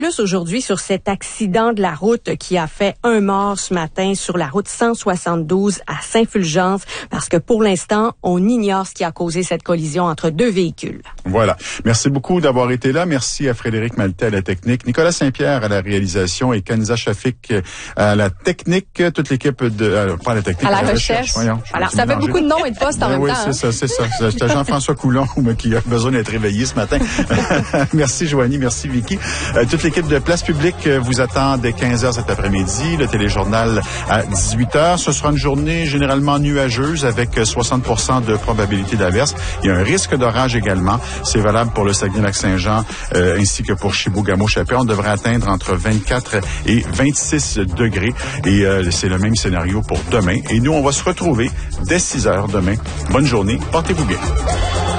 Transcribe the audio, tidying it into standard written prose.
Plus aujourd'hui sur cet accident de la route qui a fait un mort ce matin sur la route 172 à Saint-Fulgence, parce que pour l'instant, on ignore ce qui a causé cette collision entre deux véhicules. Voilà. Merci beaucoup d'avoir été là. Merci à Frédéric Maltais à la technique, Nicolas Saint-Pierre à la réalisation et Kenza Shafik à la technique. Toute l'équipe pas la technique, à la recherche. Voyons, alors, ça fait beaucoup de noms et de postes en même temps. Oui, c'est ça. C'était Jean-François Coulon qui a besoin d'être réveillé ce matin. Merci Joanie, merci Vicky. Toute l'équipe de Place Publique vous attend dès 15h cet après-midi. Le téléjournal à 18h. Ce sera une journée généralement nuageuse avec 60% de probabilité d'averse. Il y a un risque d'orage également. C'est valable pour le Saguenay-Lac-Saint-Jean ainsi que pour Chibougamau-Chapelle. On devrait atteindre entre 24 et 26 degrés. Et c'est le même scénario pour demain. Et nous, on va se retrouver dès 6h demain. Bonne journée. Portez-vous bien.